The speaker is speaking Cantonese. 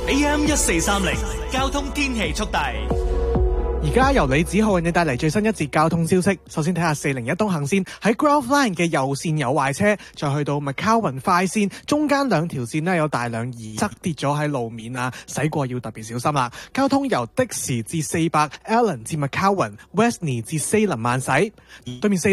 AM 1430交通天氣速遞。 而家由李子浩為你帶嚟最新一節交通消息。首先睇下401東行線喺 Grove Line 嘅右線有壞車，再去到 McCowan 快線中間兩條線呢有大量移側跌咗喺路面啊，駛過要特別小心啦。交通由的士至400 Allen 至 McCowan Westney 至西林慢駛，對面